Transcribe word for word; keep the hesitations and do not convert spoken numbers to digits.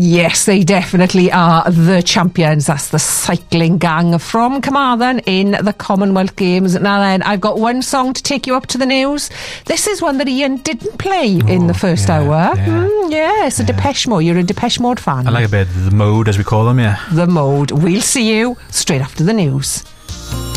Yes, they definitely are the champions. That's the cycling gang from Carmarthen in the Commonwealth Games. Now then, I've got one song to take you up to the news. This is one that Ian didn't play oh, in the first yeah, hour. Yeah, mm, yeah it's a yeah. Depeche Mode. You're a Depeche Mode fan. I like a bit of the mode, as we call them, yeah. The Mode. We'll see you straight after the news.